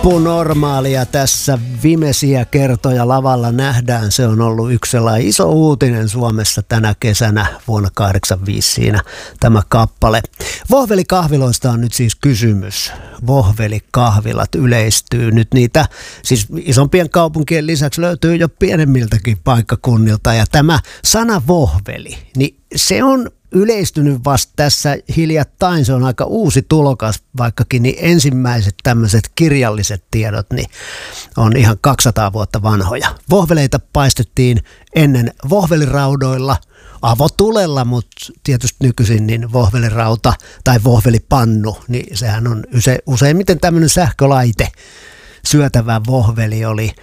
Normaalia tässä viimeisiä kertoja lavalla nähdään. Se on ollut yksi sellainen iso uutinen Suomessa tänä kesänä vuonna 1985 siinä tämä kappale. Vohvelikahviloista on nyt siis kysymys. Vohvelikahvilat yleistyy nyt, niitä siis isompien kaupunkien lisäksi löytyy jo pienemmiltäkin paikkakunnilta, ja tämä sana vohveli, niin se on yleistynyt vasta tässä hiljattain. Se on aika uusi tulokas, vaikkakin niin ensimmäiset tämmöiset kirjalliset tiedot niin on ihan 200 vuotta vanhoja. Vohveleita paistettiin ennen vohveliraudoilla, avotulella, mutta tietysti nykyisin niin vohvelirauta tai vohvelipannu, niin sehän on useimmiten tämmöinen sähkölaite. Syötävä vohveli oli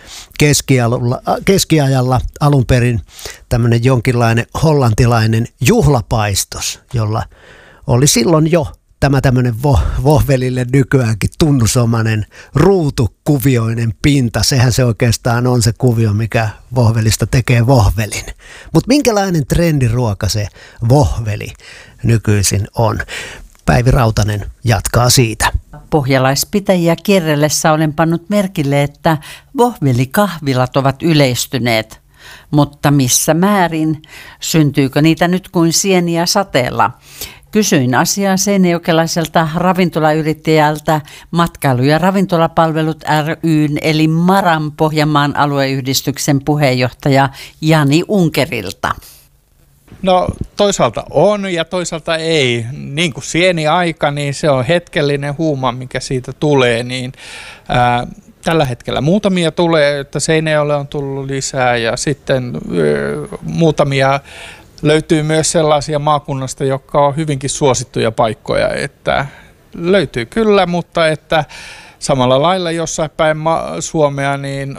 keskiajalla alun perin tämmöinen jonkinlainen hollantilainen juhlapaistos, jolla oli silloin jo tämä tämmöinen vohvelille nykyäänkin tunnusomainen ruutukuvioinen pinta. Sehän se oikeastaan on se kuvio, mikä vohvelista tekee vohvelin. Mutta minkälainen trendiruoka se vohveli nykyisin on? Päivi Rautanen jatkaa siitä. Pohjalaispitäjiä kierrellessä olen pannut merkille, että vohvelikahvilat ovat yleistyneet. Mutta missä määrin? Syntyykö niitä nyt kuin sieniä sateella? Kysyin asiaa seinäjokelaiselta ravintolayrittäjältä Matkailu- ja ravintolapalvelut ry:n eli MaRan Pohjanmaan alueyhdistyksen puheenjohtaja Jani Unkerilta. No toisaalta on ja toisaalta ei. Niin kuin sieniaika, niin se on hetkellinen huuma, mikä siitä tulee. Niin, tällä hetkellä muutamia tulee, että Seinäjoelle on tullut lisää ja sitten muutamia löytyy myös sellaisia maakunnasta, jotka on hyvinkin suosittuja paikkoja. Että löytyy kyllä, mutta että samalla lailla jossain päin Suomea niin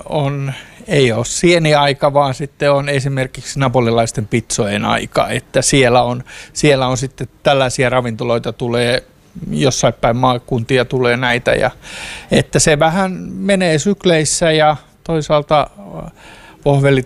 ei ole sieniaika, vaan sitten on esimerkiksi napolilaisten pizzojen aika, että siellä on sitten tällaisia ravintoloita tulee, jossain päin maakuntia tulee näitä, ja että se vähän menee sykleissä ja toisaalta vohvelit